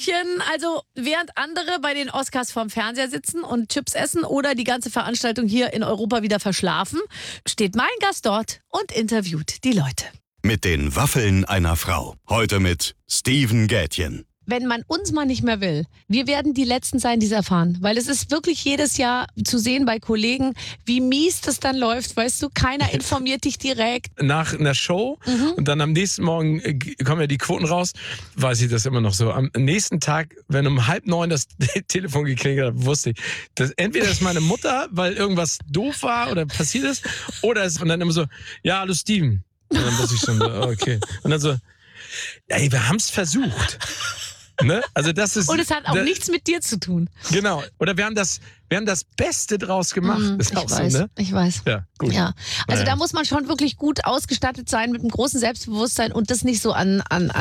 Gretchen, also während andere bei den Oscars vorm Fernseher sitzen und Chips essen oder die ganze Veranstaltung hier in Europa wieder verschlafen, steht mein Gast dort und interviewt die Leute. Mit den Waffeln einer Frau. Heute mit Steven Gätjen. Wenn man uns mal nicht mehr will, wir werden die Letzten sein, die es erfahren. Weil es ist wirklich jedes Jahr zu sehen bei Kollegen, wie mies das dann läuft. Weißt du, keiner informiert dich direkt. Nach einer Show und dann am nächsten Morgen kommen ja die Quoten raus, weiß ich das immer noch so. Am nächsten Tag, wenn um 8:30 das Telefon geklingelt hat, wusste ich, dass entweder ist meine Mutter, weil irgendwas doof war oder passiert ist, oder ist und dann immer so, ja, hallo Steven. Und dann wusste ich schon so, okay. Und dann so, ey, wir haben es versucht. Ne? Also das ist, und es hat auch nichts mit dir zu tun. Genau. Oder wir haben das Beste draus gemacht. Ist auch weiß, so, ne? Ich weiß. Ja, gut. Ja. Also da muss man schon wirklich gut ausgestattet sein mit einem großen Selbstbewusstsein und das nicht so an